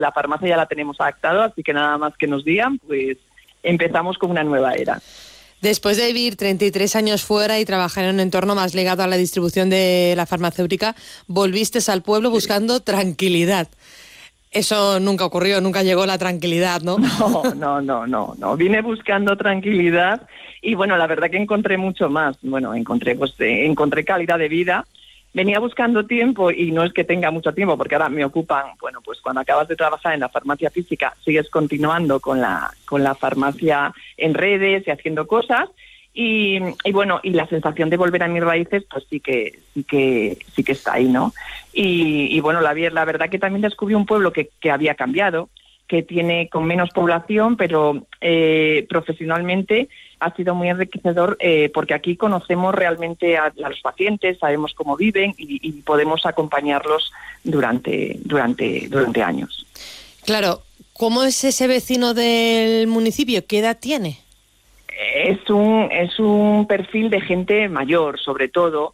La farmacia ya la tenemos adaptada, así que nada más que nos digan, pues empezamos con una nueva era. Después de vivir 33 años fuera y trabajar en un entorno más ligado a la distribución de la farmacéutica, volviste al pueblo buscando tranquilidad. Eso nunca ocurrió, nunca llegó la tranquilidad, ¿no? No. Vine buscando tranquilidad y bueno, la verdad que encontré mucho más. Bueno, encontré calidad de vida. Venía buscando tiempo y no es que tenga mucho tiempo porque ahora me ocupan, bueno, pues cuando acabas de trabajar en la farmacia física sigues continuando con la farmacia en redes y haciendo cosas y bueno, y la sensación de volver a mis raíces pues sí que está ahí, ¿no? Y bueno, la verdad que también descubrí un pueblo que había cambiado, que tiene con menos población, pero profesionalmente ha sido muy enriquecedor porque aquí conocemos realmente a los pacientes, sabemos cómo viven y podemos acompañarlos durante años. Claro, ¿cómo es ese vecino del municipio? ¿Qué edad tiene? Es un perfil de gente mayor, sobre todo.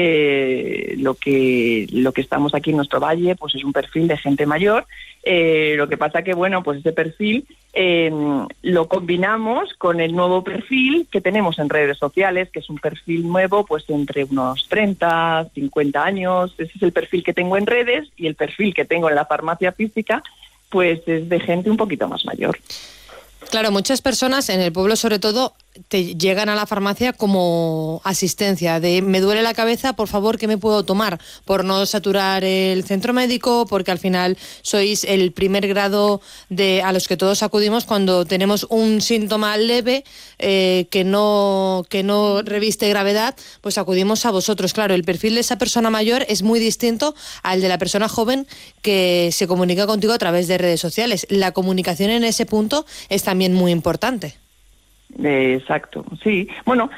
Lo que estamos aquí en nuestro valle, pues es un perfil de gente mayor. Lo que pasa que, bueno, pues ese perfil lo combinamos con el nuevo perfil que tenemos en redes sociales, que es un perfil nuevo, pues entre unos 30, 50 años. Ese es el perfil que tengo en redes y el perfil que tengo en la farmacia física, pues es de gente un poquito más mayor. Claro, muchas personas en el pueblo, sobre todo, te llegan a la farmacia como asistencia de me duele la cabeza, por favor, ¿qué me puedo tomar? Por no saturar el centro médico, porque al final sois el primer grado a los que todos acudimos cuando tenemos un síntoma leve que no reviste gravedad, pues acudimos a vosotros. Claro, el perfil de esa persona mayor es muy distinto al de la persona joven que se comunica contigo a través de redes sociales. La comunicación en ese punto es también muy importante. Exacto, sí. Bueno,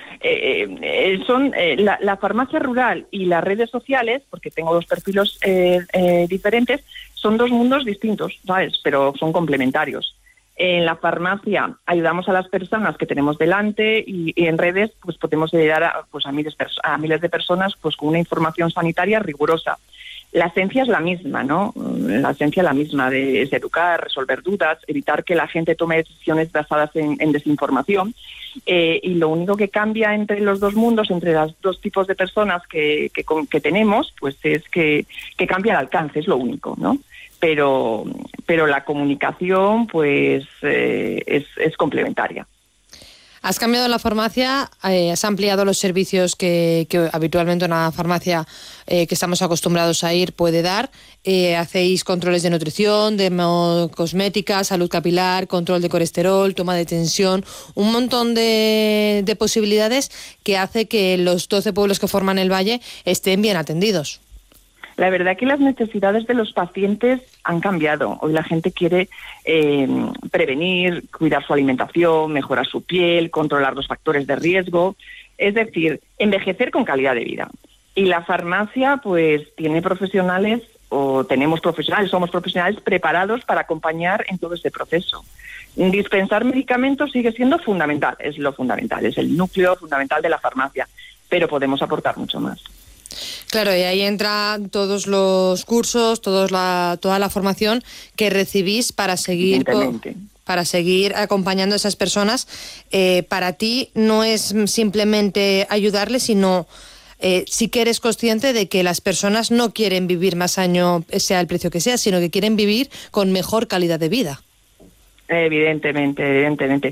son la farmacia rural y las redes sociales, porque tengo dos perfiles diferentes, son dos mundos distintos, ¿sabes? Pero son complementarios. En la farmacia ayudamos a las personas que tenemos delante y en redes pues podemos ayudar a miles de personas pues con una información sanitaria rigurosa. La esencia es la misma, ¿no? La esencia es la misma, es educar, resolver dudas, evitar que la gente tome decisiones basadas en desinformación. Y lo único que cambia entre los dos mundos, entre los dos tipos de personas que tenemos, pues es que cambia el alcance, es lo único, ¿no? Pero la comunicación, pues, es complementaria. Has cambiado la farmacia, has ampliado los servicios que habitualmente una farmacia que estamos acostumbrados a ir puede dar. Hacéis controles de nutrición, de cosmética, salud capilar, control de colesterol, toma de tensión, un montón de posibilidades que hace que los 12 pueblos que forman el valle estén bien atendidos. La verdad que las necesidades de los pacientes han cambiado. Hoy la gente quiere prevenir, cuidar su alimentación, mejorar su piel, controlar los factores de riesgo, es decir, envejecer con calidad de vida. Y la farmacia pues tiene profesionales, somos profesionales preparados para acompañar en todo este proceso. Dispensar medicamentos sigue siendo fundamental, es el núcleo fundamental de la farmacia, pero podemos aportar mucho más. Claro, y ahí entran todos los cursos, toda la formación que recibís para seguir acompañando a esas personas. Para ti no es simplemente ayudarles, sino sí que eres consciente de que las personas no quieren vivir más años, sea el precio que sea, sino que quieren vivir con mejor calidad de vida. Evidentemente.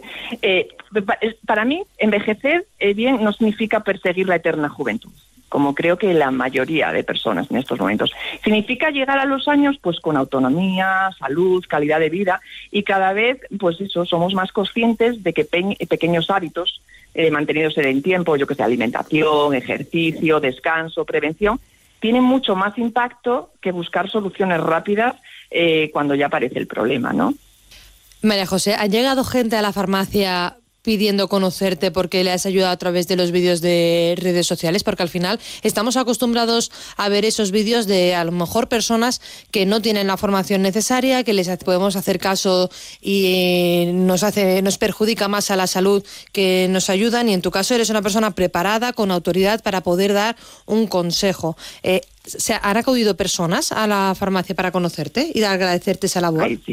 Para mí, envejecer bien no significa perseguir la eterna juventud, como creo que la mayoría de personas en estos momentos. Significa llegar a los años pues con autonomía, salud, calidad de vida y cada vez pues somos más conscientes de que pequeños hábitos mantenidos en el tiempo, yo que sé, alimentación, ejercicio, descanso, prevención, tienen mucho más impacto que buscar soluciones rápidas cuando ya aparece el problema, ¿no? María José, ¿ha llegado gente a la farmacia pidiendo conocerte porque le has ayudado a través de los vídeos de redes sociales? Porque al final estamos acostumbrados a ver esos vídeos de a lo mejor personas que no tienen la formación necesaria, que les podemos hacer caso y nos perjudica más a la salud que nos ayudan, y en tu caso eres una persona preparada, con autoridad para poder dar un consejo. ¿Han acudido personas a la farmacia para conocerte y agradecerte esa labor? Ay, sí.